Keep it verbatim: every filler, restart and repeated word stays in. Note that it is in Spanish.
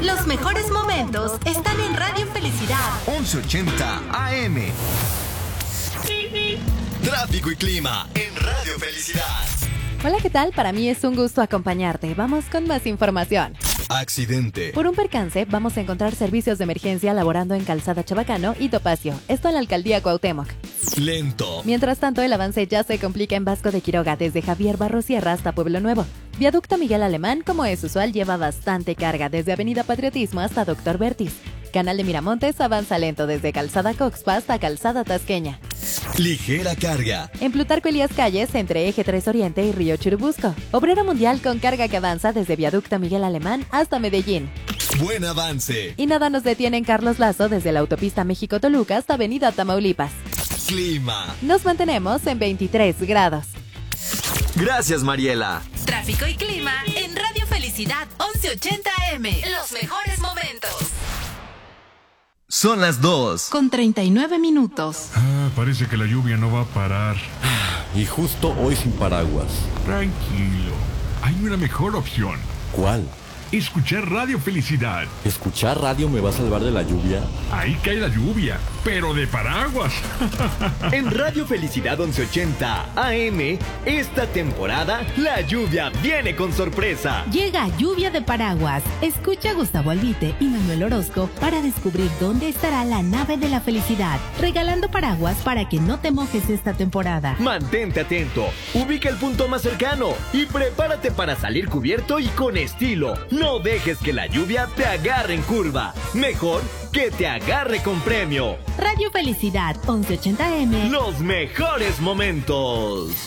Los mejores momentos están en Radio Felicidad once ochenta A M. Tráfico y clima en Radio Felicidad. Hola, ¿qué tal? Para mí es un gusto acompañarte. Vamos con más información. Accidente. Por un percance, vamos a encontrar servicios de emergencia laborando en Calzada Chabacano y Topacio. Esto en la alcaldía Cuauhtémoc. Lento. Mientras tanto, el avance ya se complica en Vasco de Quiroga, desde Javier Barrosierra hasta Pueblo Nuevo. Viaducto Miguel Alemán, como es usual, lleva bastante carga, desde Avenida Patriotismo hasta Doctor Bertis. Canal de Miramontes avanza lento desde Calzada Coxpa hasta Calzada Tasqueña. Ligera carga. En Plutarco Elías Calles, entre Eje tres Oriente y Río Churubusco. Obrero Mundial con carga que avanza desde Viaducto Miguel Alemán hasta Medellín. Buen avance. Y nada nos detiene en Carlos Lazo desde la autopista México-Toluca hasta Avenida Tamaulipas. Clima. Nos mantenemos en veintitrés grados. Gracias, Mariela. Tráfico y clima en Radio Felicidad once ochenta A M. Los mejores momentos. Son las dos. Con treinta y nueve minutos. Ah, parece que la lluvia no va a parar. Y justo hoy sin paraguas. Tranquilo. Hay una mejor opción. ¿Cuál? Escuchar Radio Felicidad. ¿Escuchar radio me va a salvar de la lluvia? Ahí cae la lluvia, pero de paraguas. En Radio Felicidad once ochenta A M, esta temporada, la lluvia viene con sorpresa. Llega Lluvia de Paraguas. Escucha a Gustavo Albite y Manuel Orozco para descubrir dónde estará la nave de la felicidad, regalando paraguas para que no te mojes esta temporada. Mantente atento, ubica el punto más cercano y prepárate para salir cubierto y con estilo. No dejes que la lluvia te agarre en curva. Mejor que te agarre con premio. Radio Felicidad once ochenta A M. Los mejores momentos.